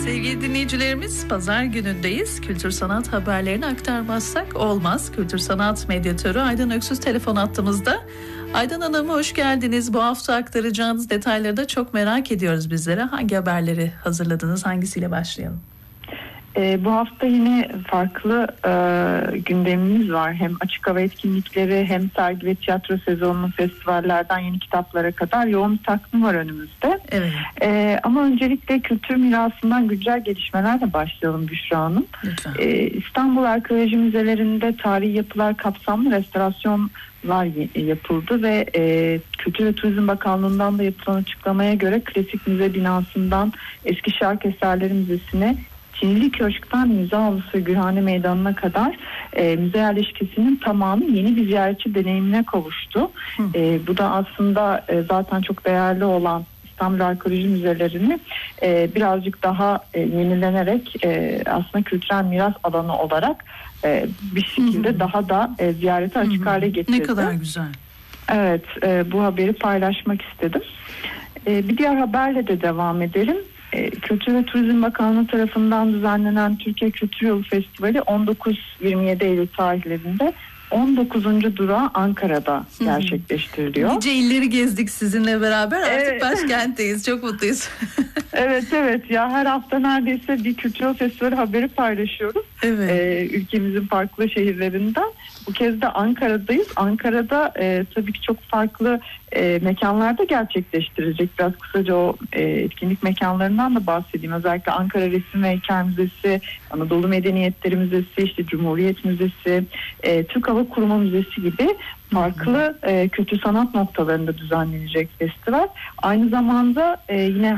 Sevgili dinleyicilerimiz, pazar günündeyiz. Kültür sanat haberlerini aktarmazsak olmaz. Kültür sanat medyatörü Aydan Öksüz telefon hattımızda. Aydan Hanım, hoş geldiniz. Bu hafta aktaracağınız detayları da çok merak ediyoruz bizlere. Hangi haberleri hazırladınız? Hangisiyle başlayalım? Bu hafta yine farklı gündemimiz var. Hem açık hava etkinlikleri hem sergi ve tiyatro sezonunun festivallerden yeni kitaplara kadar yoğun bir takvim var önümüzde. Evet. Ama öncelikle kültür mirasından güncel gelişmelerle başlayalım Büşra Hanım. İstanbul Arkeoloji Müzelerinde tarihi yapılar kapsamlı restorasyonlar yapıldı ve Kültür ve Turizm Bakanlığı'ndan da yapılan açıklamaya göre Klasik Müze binasından Eski Şark Eserleri Müzesi'ne, Çinili Köşk'ten Müze Avlusu ve Gülhane Meydanı'na kadar müze yerleşkesinin tamamı yeni bir ziyaretçi deneyimine kavuştu. Bu da aslında zaten çok değerli olan İstanbul Arkeoloji Müzelerini birazcık daha yenilenerek aslında kültürel miras alanı olarak bir şekilde daha da ziyarete açık hale getirdi. Ne kadar güzel. Evet, bu haberi paylaşmak istedim. Bir diğer haberle de devam edelim. Kültür ve Turizm Bakanlığı tarafından düzenlenen Türkiye Kültür Yolu Festivali 19-27 Eylül tarihlerinde 19. durağı Ankara'da gerçekleştiriliyor. Nice illeri gezdik sizinle beraber, artık başkentteyiz. Çok mutluyuz. Evet ya, her hafta neredeyse bir kültür yolu festivali haberi paylaşıyoruz. Evet. Ülkemizin farklı şehirlerinden. Bu kez de Ankara'dayız. Ankara'da tabii ki çok farklı mekanlarda gerçekleştirecek. Biraz kısaca o etkinlik mekanlarından da bahsedeyim. Özellikle Ankara Resim ve Heykel Müzesi, Anadolu Medeniyetleri Müzesi, işte Cumhuriyet Müzesi, Türk Hava Kurumu Müzesi gibi farklı kültür sanat noktalarında düzenlenecek festival. Aynı zamanda yine